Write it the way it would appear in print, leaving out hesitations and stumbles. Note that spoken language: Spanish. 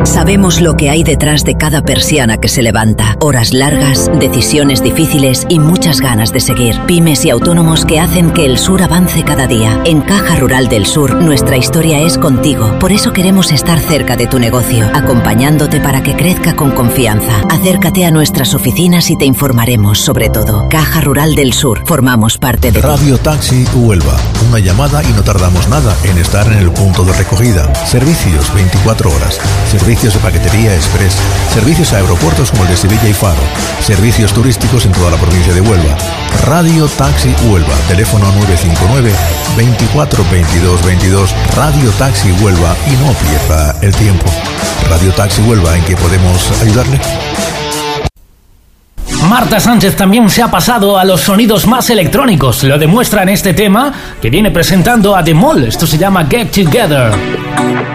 Sabemos lo que hay detrás de cada persiana que se levanta. Horas largas, decisiones difíciles y muchas ganas de seguir. Pymes y autónomos que hacen que el sur avance cada día. En Caja Rural del Sur, nuestra historia es contigo. Por eso queremos estar cerca de tu negocio, acompañándote para que crezca con confianza. Acércate a nuestras oficinas y te informaremos sobre todo. Caja Rural del Sur, formamos parte de Radio Taxi Huelva. Una llamada y no tardamos nada en estar en el punto de recogida. Servicios 24 horas. Servicios de paquetería express. Servicios a aeropuertos como el de Sevilla y Faro. Servicios turísticos en toda la provincia de Huelva. Radio Taxi Huelva. Teléfono 959 24 22 22. Radio Taxi Huelva y no pierda el tiempo. Radio Taxi Huelva, ¿en qué podemos ayudarle? Marta Sánchez también se ha pasado a los sonidos más electrónicos. Lo demuestra en este tema que viene presentando a The Mall. Esto se llama Get Together.